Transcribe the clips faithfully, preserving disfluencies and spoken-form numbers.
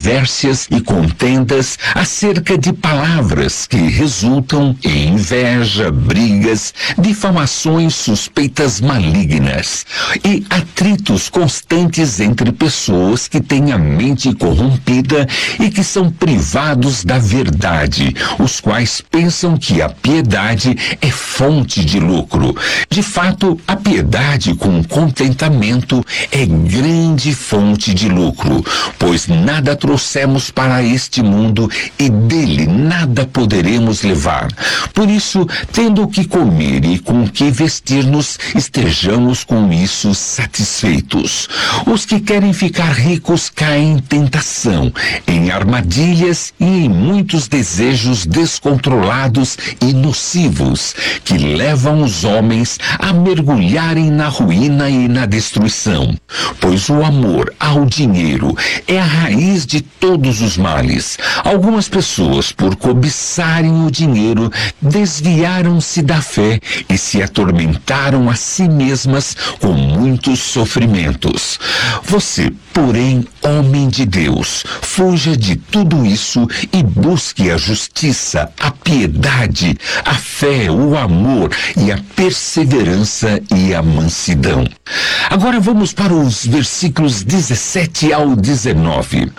controvérsias e contendas acerca de palavras que resultam em inveja, brigas, difamações, suspeitas malignas e atritos constantes entre pessoas que têm a mente corrompida e que são privados da verdade, os quais pensam que a piedade é fonte de lucro. De fato, a piedade com contentamento é grande fonte de lucro, pois nada trouxemos para este mundo e dele nada poderemos levar. Por isso, tendo o que comer e com o que vestir-nos, estejamos com isso satisfeitos. Os que querem ficar ricos caem em tentação, em armadilhas e em muitos desejos descontrolados e nocivos, que levam os homens a mergulharem na ruína e na destruição. Pois o amor ao dinheiro é a raiz de todos os males. Algumas pessoas, por cobiçarem o dinheiro, desviaram-se da fé e se atormentaram a si mesmas com muitos sofrimentos. Você, porém, homem de Deus, fuja de tudo isso e busque a justiça, a piedade, a fé, o amor e a perseverança e a mansidão. Agora vamos para os versículos dezessete ao dezenove.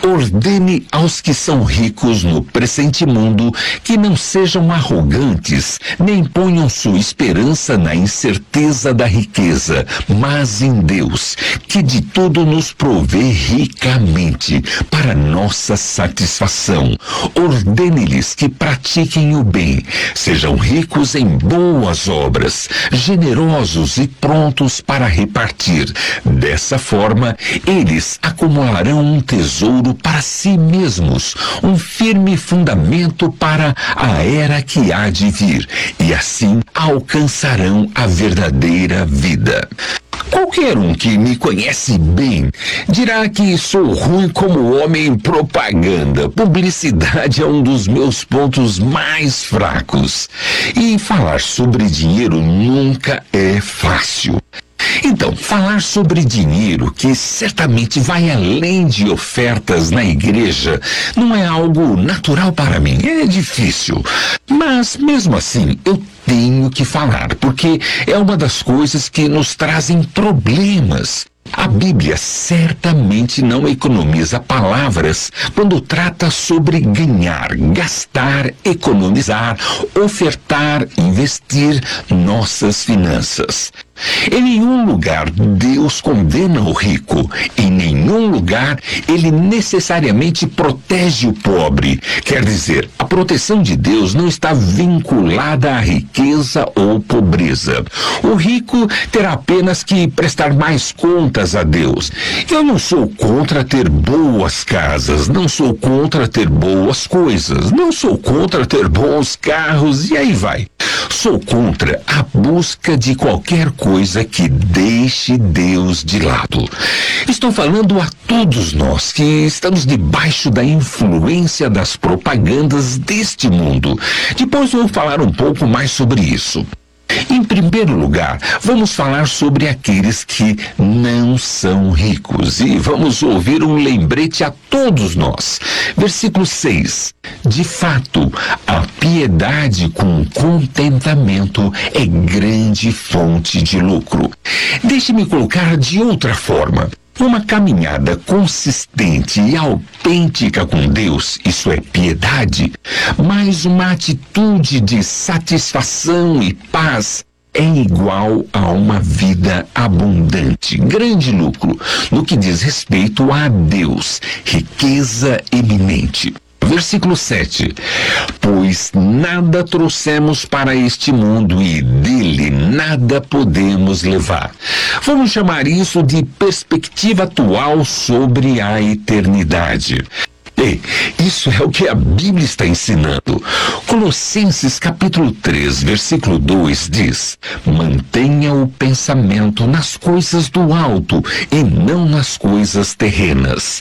Ordene aos que são ricos no presente mundo que não sejam arrogantes, nem ponham sua esperança na incerteza da riqueza, mas em Deus, que de tudo nos provê ricamente para nossa satisfação. Ordene-lhes que pratiquem o bem, sejam ricos em boas obras, generosos e prontos para repartir. Dessa forma, eles acumularão um tesouro para si mesmos, um firme fundamento para a era que há de vir, e assim alcançarão a verdadeira vida. Qualquer um que me conhece bem dirá que sou ruim como homem em propaganda. Publicidade é um dos meus pontos mais fracos. E falar sobre dinheiro nunca é fácil. Então, falar sobre dinheiro, que certamente vai além de ofertas na igreja, não é algo natural para mim, é difícil. Mas, mesmo assim, eu tenho que falar, porque é uma das coisas que nos trazem problemas. A Bíblia certamente não economiza palavras quando trata sobre ganhar, gastar, economizar, ofertar, investir nossas finanças. Em nenhum lugar Deus condena o rico. Em nenhum lugar ele necessariamente protege o pobre. Quer dizer, a proteção de Deus não está vinculada à riqueza ou pobreza. O rico terá apenas que prestar mais contas a Deus. Eu não sou contra ter boas casas, não sou contra ter boas coisas, não sou contra ter bons carros e aí vai. Sou contra a busca de qualquer coisa que deixe Deus de lado. Estou falando a todos nós que estamos debaixo da influência das propagandas deste mundo. Depois vou falar um pouco mais sobre isso. Em primeiro lugar, vamos falar sobre aqueles que não são ricos e vamos ouvir um lembrete a todos nós. Versículo seis. De fato, a piedade com contentamento é grande fonte de lucro. Deixe-me colocar de outra forma. Uma caminhada consistente e autêntica com Deus, isso é piedade, mas uma atitude de satisfação e paz é igual a uma vida abundante, grande lucro, no que diz respeito a Deus, riqueza eminente. Versículo sete. Pois nada trouxemos para este mundo e dele nada podemos levar. Vamos chamar isso de perspectiva atual sobre a eternidade. Ei, isso é o que a Bíblia está ensinando. Colossenses capítulo três, versículo dois diz: mantenha o pensamento nas coisas do alto e não nas coisas terrenas.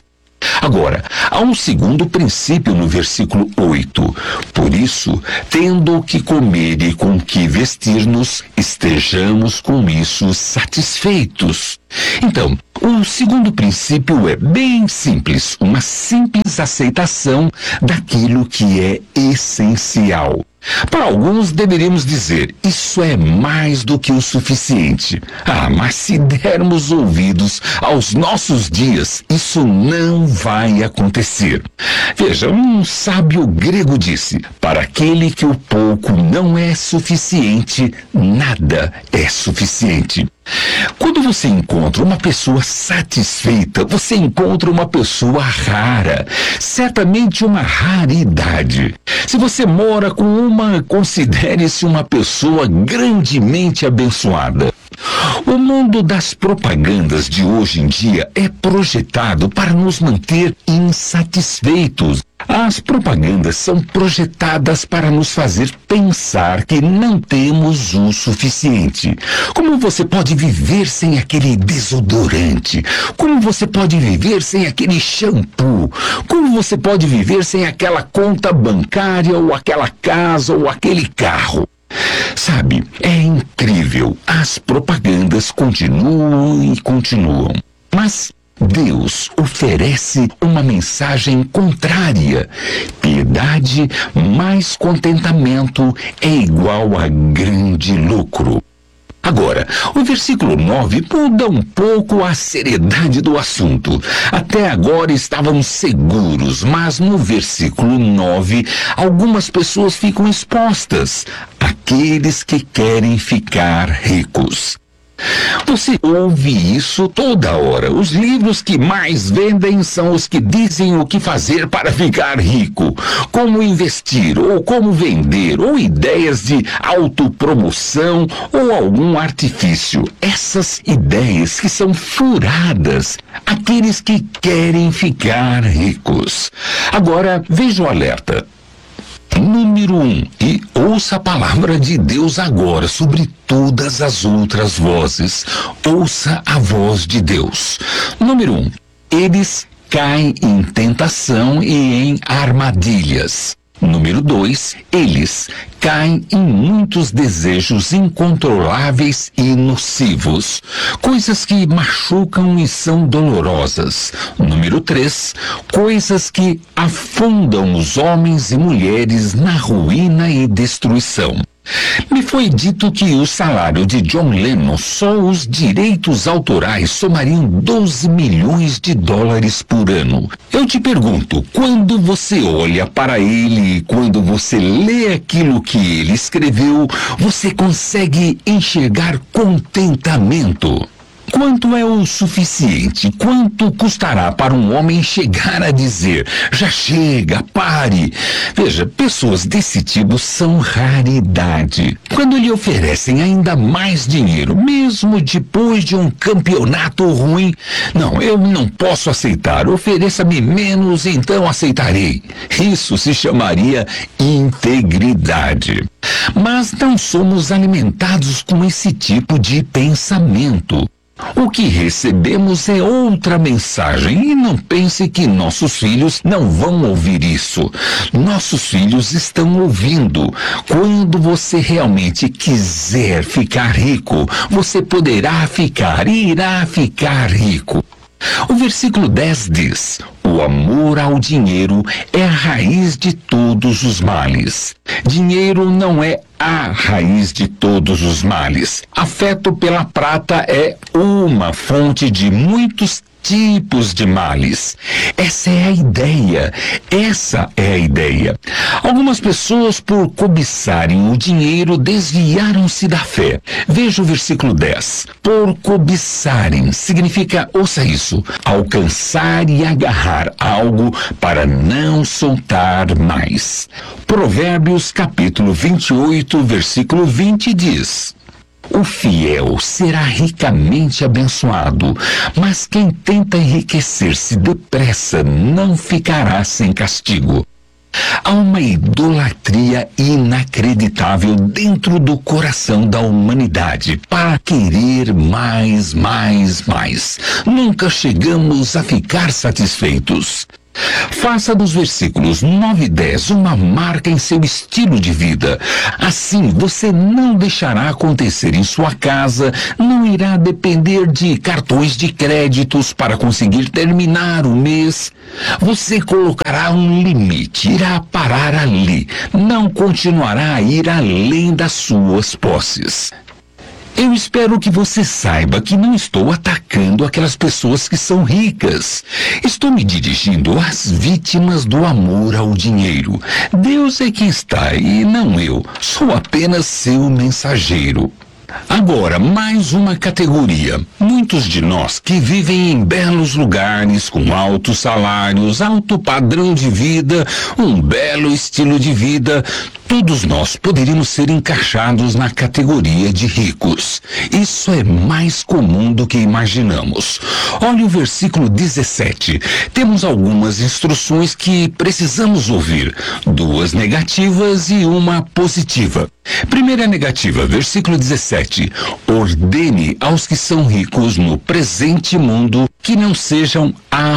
Agora, há um segundo princípio no versículo oito. Por isso, tendo o que comer e com que vestir-nos, estejamos com isso satisfeitos. Então, o segundo princípio é bem simples, uma simples aceitação daquilo que é essencial. Para alguns deveríamos dizer, isso é mais do que o suficiente. Ah, mas se dermos ouvidos aos nossos dias, isso não vai acontecer. Veja, um sábio grego disse, para aquele que o pouco não é suficiente, nada é suficiente. Quando você encontra uma pessoa satisfeita, você encontra uma pessoa rara, certamente uma raridade. Se você mora com uma, considere-se uma pessoa grandemente abençoada. O mundo das propagandas de hoje em dia é projetado para nos manter insatisfeitos. As propagandas são projetadas para nos fazer pensar que não temos o suficiente. Como você pode viver sem aquele desodorante? Como você pode viver sem aquele shampoo? Como você pode viver sem aquela conta bancária ou aquela casa ou aquele carro? Sabe, é incrível. As propagandas continuam e continuam. Mas Deus oferece uma mensagem contrária. Piedade mais contentamento é igual a grande lucro. Agora, o versículo nove muda um pouco a seriedade do assunto. Até agora estávamos seguros, mas no versículo nove, algumas pessoas ficam expostas. Aqueles que querem ficar ricos. Você ouve isso toda hora. Os livros que mais vendem são os que dizem o que fazer para ficar rico, como investir, ou como vender, ou ideias de autopromoção, ou algum artifício. Essas ideias que são furadas, aqueles que querem ficar ricos. Agora, veja o alerta. Número um, e ouça a palavra de Deus agora sobre todas as outras vozes. Ouça a voz de Deus. Número um, eles caem em tentação e em armadilhas. Número dois, eles caem em muitos desejos incontroláveis e nocivos, coisas que machucam e são dolorosas. Número três, coisas que afundam os homens e mulheres na ruína e destruição. Me foi dito que o salário de John Lennon, só os direitos autorais, somariam doze milhões de dólares por ano. Eu te pergunto, quando você olha para ele e quando você lê aquilo que ele escreveu, você consegue enxergar contentamento? Quanto é o suficiente? Quanto custará para um homem chegar a dizer, já chega, pare? Veja, pessoas desse tipo são raridade. Quando lhe oferecem ainda mais dinheiro, mesmo depois de um campeonato ruim, não, eu não posso aceitar, ofereça-me menos, então aceitarei. Isso se chamaria integridade. Mas não somos alimentados com esse tipo de pensamento. O que recebemos é outra mensagem e não pense que nossos filhos não vão ouvir isso. Nossos filhos estão ouvindo. Quando você realmente quiser ficar rico, você poderá ficar e irá ficar rico. O versículo dez diz, o amor ao dinheiro é a raiz de todos os males. Dinheiro não é a raiz de todos os males. Afeto pela prata é uma fonte de muitos tipos de males. Essa é a ideia. Essa é a ideia. Algumas pessoas, por cobiçarem o dinheiro, desviaram-se da fé. Veja o versículo dez. Por cobiçarem significa, ouça isso, alcançar e agarrar algo para não soltar mais. Provérbios capítulo vinte e oito, versículo vinte diz: o fiel será ricamente abençoado, mas quem tenta enriquecer-se depressa não ficará sem castigo. Há uma idolatria inacreditável dentro do coração da humanidade para querer mais, mais, mais. Nunca chegamos a ficar satisfeitos. Faça dos versículos nove e dez uma marca em seu estilo de vida. Assim, você não deixará acontecer em sua casa, não irá depender de cartões de créditos para conseguir terminar o mês. Você colocará um limite, irá parar ali, não continuará a ir além das suas posses. Eu espero que você saiba que não estou atacando aquelas pessoas que são ricas. Estou me dirigindo às vítimas do amor ao dinheiro. Deus é que está e não eu. Sou apenas seu mensageiro. Agora, mais uma categoria. Muitos de nós que vivem em belos lugares, com altos salários, alto padrão de vida, um belo estilo de vida, todos nós poderíamos ser encaixados na categoria de ricos. Isso é mais comum do que imaginamos. Olha o versículo dezessete. Temos algumas instruções que precisamos ouvir, duas negativas e uma positiva. Primeira negativa, versículo dezessete. Ordene aos que são ricos no presente mundo que não sejam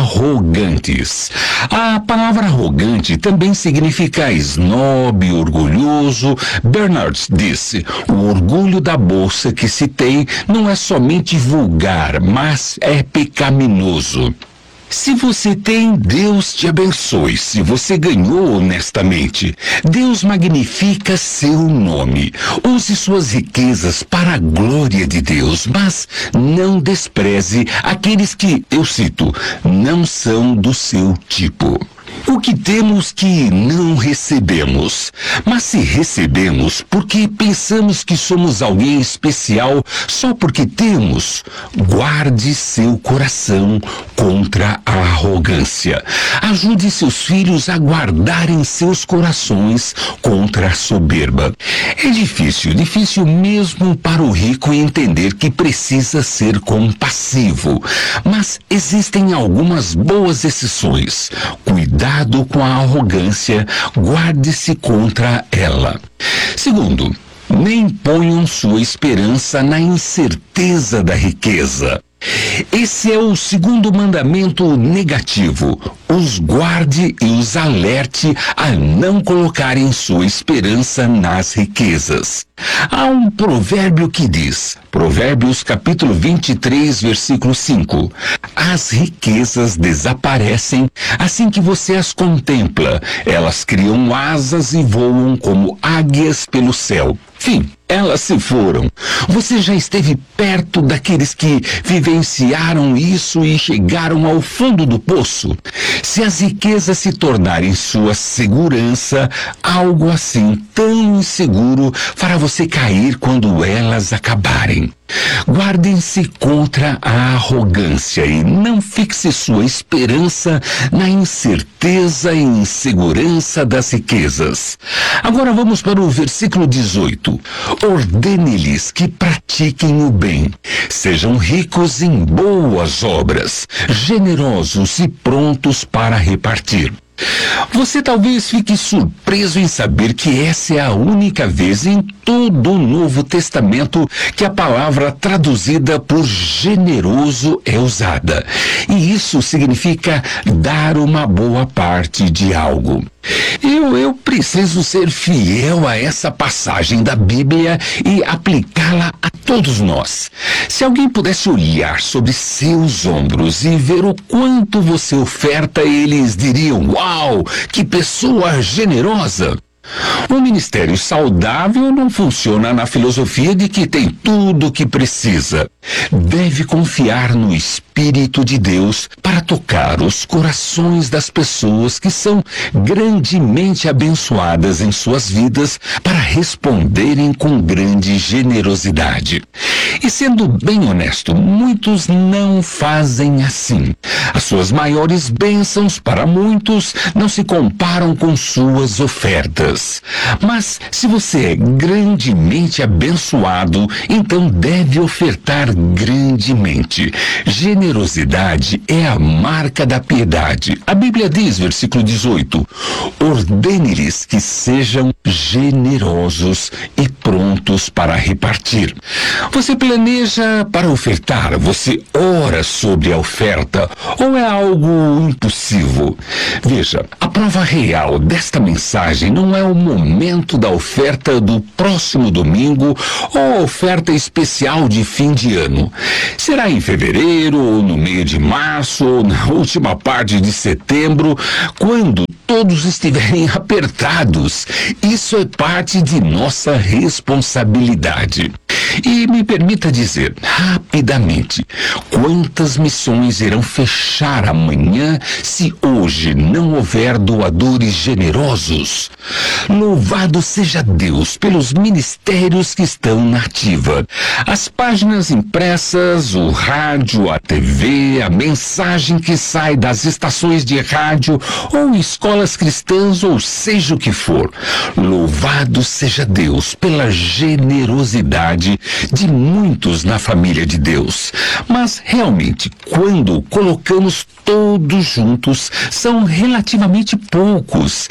arrogantes. A palavra arrogante também significa snob, orgulhoso. Bernard disse: o orgulho da bolsa que se tem não é somente vulgar, mas é pecaminoso. Se você tem, Deus te abençoe. Se você ganhou honestamente, Deus magnifica seu nome. Use suas riquezas para a glória de Deus, mas não despreze aqueles que, eu cito, não são do seu tipo. O que temos que não recebemos, mas se recebemos porque pensamos que somos alguém especial só porque temos, guarde seu coração contra a arrogância. Ajude seus filhos a guardarem seus corações contra a soberba. É difícil, difícil mesmo para o rico entender que precisa ser compassivo, mas existem algumas boas exceções. Cuidado com a arrogância, guarde-se contra ela. Segundo, nem ponham sua esperança na incerteza da riqueza. Esse é o segundo mandamento negativo. Os guarde e os alerte a não colocarem sua esperança nas riquezas. Há um provérbio que diz, Provérbios capítulo vinte e três, versículo cinco, as riquezas desaparecem assim que você as contempla. Elas criam asas e voam como águias pelo céu. Fim. Elas se foram. Você já esteve perto daqueles que vivenciaram isso e chegaram ao fundo do poço? Se as riquezas se tornarem sua segurança, algo assim tão inseguro fará você cair quando elas acabarem. Guardem-se contra a arrogância e não fixe sua esperança na incerteza e insegurança das riquezas. Agora vamos para o versículo dezoito. Ordene-lhes que pratiquem o bem, sejam ricos em boas obras, generosos e prontos para repartir. Você talvez fique surpreso em saber que essa é a única vez em todo o Novo Testamento que a palavra traduzida por generoso é usada. E isso significa dar uma boa parte de algo. Eu, eu preciso ser fiel a essa passagem da Bíblia e aplicá-la a todos nós. Se alguém pudesse olhar sobre seus ombros e ver o quanto você oferta, eles diriam: uau, que pessoa generosa! Um ministério saudável não funciona na filosofia de que tem tudo o que precisa. Deve confiar no Espírito de Deus para tocar os corações das pessoas que são grandemente abençoadas em suas vidas para responderem com grande generosidade. E sendo bem honesto, muitos não fazem assim. As suas maiores bênçãos para muitos não se comparam com suas ofertas. Mas se você é grandemente abençoado, então deve ofertar grandemente. Generosidade é a marca da piedade. A Bíblia diz, versículo dezoito, Ordene-lhes que sejam generosos e prontos para repartir. Você planeja para ofertar? Você ora sobre a oferta? Ou é algo impossível? Veja, a prova real desta mensagem não é o momento da oferta do próximo domingo ou a oferta especial de fim de ano. Será em fevereiro, ou no meio de março, ou na última parte de setembro, quando todos estiverem apertados. Isso é parte de nossa responsabilidade. E me permita dizer, rapidamente, quantas missões irão fechar amanhã se hoje não houver doadores generosos? Louvado seja Deus pelos ministérios que estão na ativa. As páginas impressas, o rádio, a T V, a mensagem que sai das estações de rádio ou escolas cristãs, ou seja o que for. Louvado seja Deus pela generosidade de muitos na família de Deus. Mas, realmente, quando colocamos todos juntos, são relativamente poucos.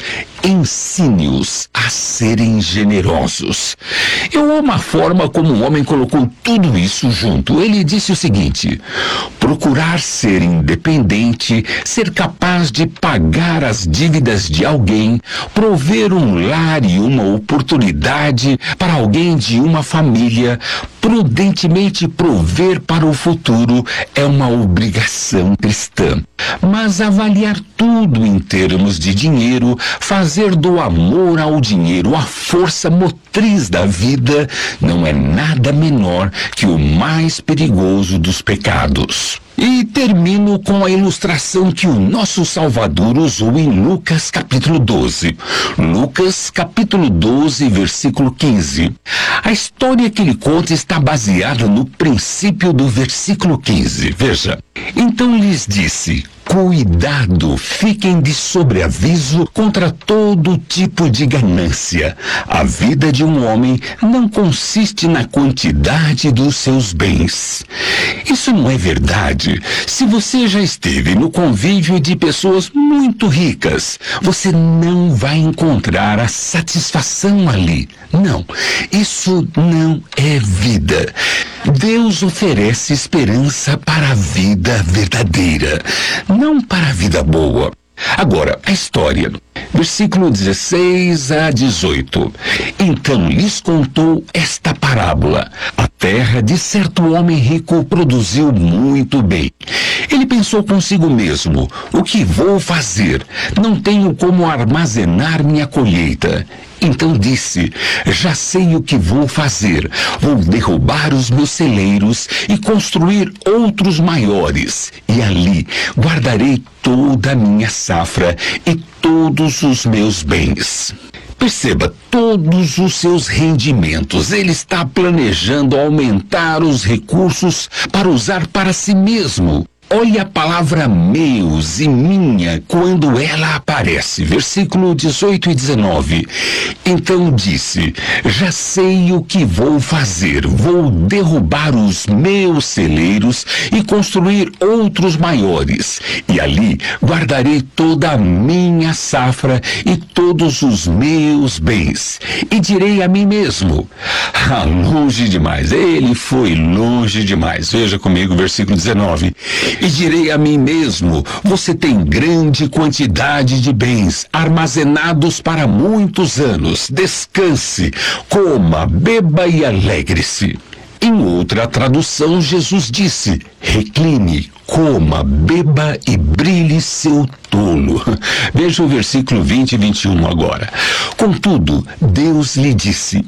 Ensine-os a serem generosos. Eu amo a forma como o homem colocou tudo isso junto. Ele disse o seguinte: procurar ser independente, ser capaz de pagar as dívidas de alguém, prover um lar e uma oportunidade para alguém de uma família, prudentemente prover para o futuro é uma obrigação cristã. Mas avaliar tudo em termos de dinheiro, fazer do amor ao dinheiro a força motriz da vida, não é nada menor que o mais perigoso dos pecados. E termino com a ilustração que o nosso Salvador usou em Lucas capítulo doze. Lucas capítulo doze, versículo quinze. A história que ele conta está baseada no princípio do versículo quinze. Veja. Então lhes disse: cuidado, fiquem de sobreaviso contra todo tipo de ganância. A vida de um homem não consiste na quantidade dos seus bens. Isso não é verdade. Se você já esteve no convívio de pessoas muito ricas, você não vai encontrar a satisfação ali. Não, isso não é vida. Deus oferece esperança para a vida verdadeira, não para a vida boa. Agora, a história. Versículo dezesseis a dezoito. Então lhes contou esta parábola. A terra de certo homem rico produziu muito bem. Ele pensou consigo mesmo: o que vou fazer? Não tenho como armazenar minha colheita. Então disse: já sei o que vou fazer. Vou derrubar os meus celeiros e construir outros maiores. E ali guardarei toda a minha safra e todos os meus bens. Perceba todos os seus rendimentos. Ele está planejando aumentar os recursos para usar para si mesmo. Olhe a palavra meus e minha quando ela aparece. Versículo dezoito e dezenove. Então disse: já sei o que vou fazer. Vou derrubar os meus celeiros e construir outros maiores. E ali guardarei toda a minha safra e todos os meus bens. E direi a mim mesmo: ah, longe demais. Ele foi longe demais. Veja comigo o versículo dezenove. E direi a mim mesmo: você tem grande quantidade de bens armazenados para muitos anos. Descanse, coma, beba e alegre-se. Em outra tradução, Jesus disse: recline, coma, beba e brilhe seu tolo. Veja o versículo vinte e vinte e um agora. Contudo, Deus lhe disse: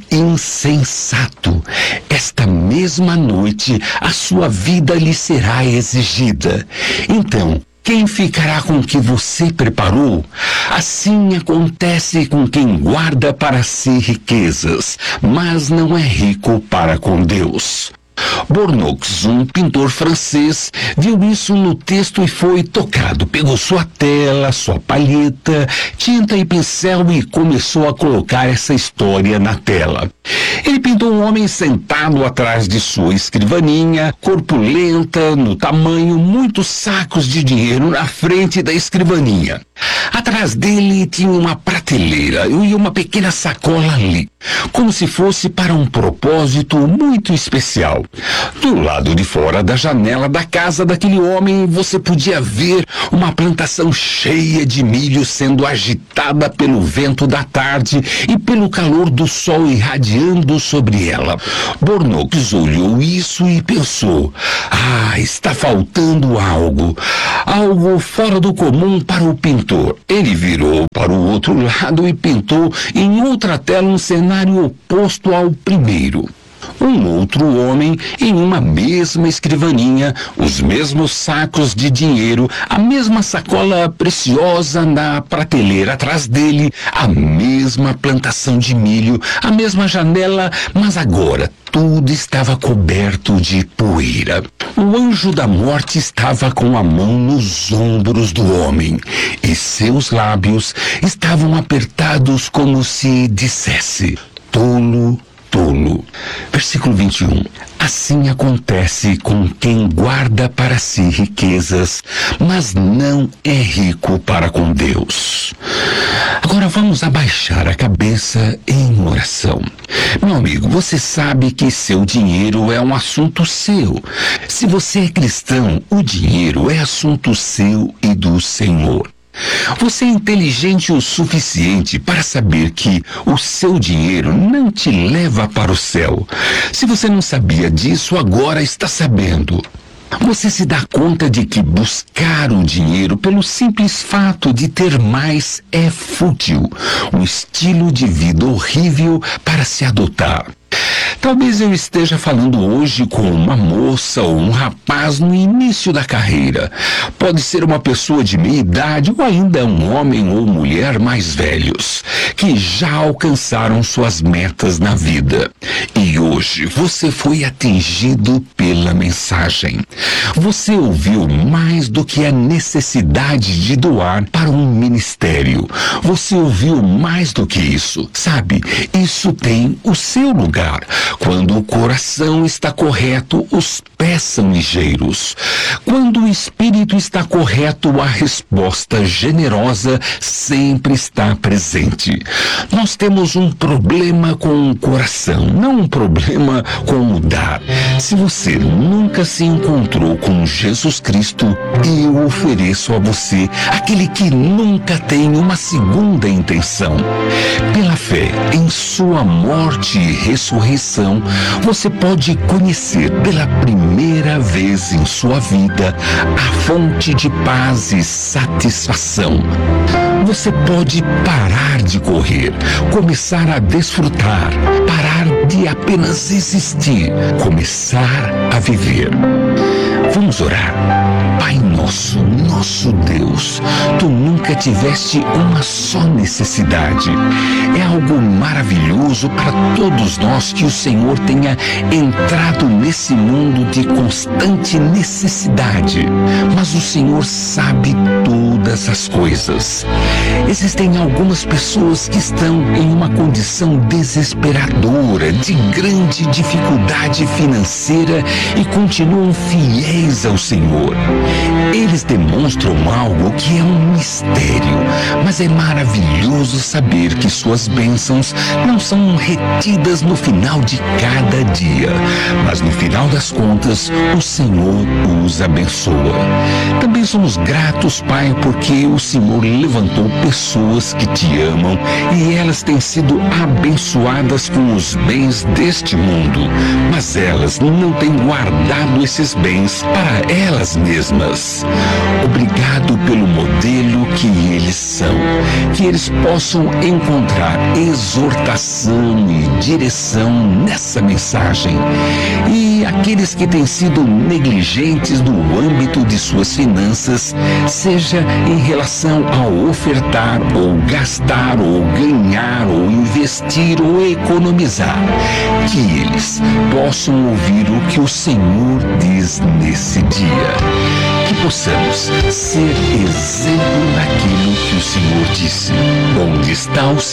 insensato, esta mesma noite a sua vida lhe será exigida. Então, quem ficará com o que você preparou? Assim acontece com quem guarda para si riquezas, mas não é rico para com Deus. Bornoz, um pintor francês, viu isso no texto e foi tocado. Pegou sua tela, sua palheta, tinta e pincel e começou a colocar essa história na tela. Ele pintou um homem sentado atrás de sua escrivaninha, corpulenta, no tamanho, muitos sacos de dinheiro na frente da escrivaninha. Atrás dele tinha uma prateleira e uma pequena sacola ali, como se fosse para um propósito muito especial. Do lado de fora da janela da casa daquele homem, você podia ver uma plantação cheia de milho sendo agitada pelo vento da tarde e pelo calor do sol irradiando sobre ela. Bornoz olhou isso e pensou: ah, está faltando algo, algo fora do comum para o pintor. Ele virou para o outro lado e pintou em outra tela um cenário oposto ao primeiro. Um outro homem em uma mesma escrivaninha, os mesmos sacos de dinheiro, a mesma sacola preciosa na prateleira atrás dele, a mesma plantação de milho, a mesma janela, mas agora tudo estava coberto de poeira. O anjo da morte estava com a mão nos ombros do homem e seus lábios estavam apertados como se dissesse: tolo, tolo. Versículo vinte e um. Assim acontece com quem guarda para si riquezas, mas não é rico para com Deus. Agora vamos abaixar a cabeça em oração. Meu amigo, você sabe que seu dinheiro é um assunto seu. Se você é cristão, o dinheiro é assunto seu e do Senhor. Você é inteligente o suficiente para saber que o seu dinheiro não te leva para o céu. Se você não sabia disso, agora está sabendo. Você se dá conta de que buscar o dinheiro pelo simples fato de ter mais é fútil, um estilo de vida horrível para se adotar. Talvez eu esteja falando hoje com uma moça ou um rapaz no início da carreira. Pode ser uma pessoa de meia idade ou ainda um homem ou mulher mais velhos, que já alcançaram suas metas na vida. E hoje você foi atingido pela mensagem. Você ouviu mais do que a necessidade de doar para um ministério. Você ouviu mais do que isso. Sabe, isso tem o seu lugar. Quando o coração está correto, os pés são ligeiros. Quando o espírito está correto, a resposta generosa sempre está presente. Nós temos um problema com o coração, não um problema com o dar. Se você nunca se encontrou com Jesus Cristo, eu ofereço a você aquele que nunca tem uma segunda intenção. Pela fé em sua morte e ressurreição, você pode conhecer pela primeira vez em sua vida a fonte de paz e satisfação. Você pode parar de correr, começar a desfrutar, parar de apenas existir, começar a viver. Vamos orar. Pai nosso, nosso Deus, tu nunca tiveste uma só necessidade. É algo maravilhoso para todos nós que o Senhor tenha entrado nesse mundo de constante necessidade. Mas o Senhor sabe todas as coisas. Existem algumas pessoas que estão em uma condição desesperadora, de grande dificuldade financeira e continuam fiéis ao Senhor. Eles demonstram algo que é um mistério, mas é maravilhoso saber que suas bênçãos não são retidas no final de cada dia, mas no final das contas, o Senhor os abençoa. Também somos gratos, Pai, porque o Senhor levantou pessoas que te amam e elas têm sido abençoadas com os bens deste mundo, mas elas não têm guardado esses bens para elas mesmas. Obrigado pelo modelo que eles são, que eles possam encontrar exortação e direção nessa mensagem. E aqueles que têm sido negligentes no âmbito de suas finanças, seja em relação ao ofertar, ou gastar, ou ganhar, ou investir, ou economizar, que eles possam ouvir o que o Senhor diz nesse dia. Que possamos ser exemplo daquilo que o Senhor disse. Onde está o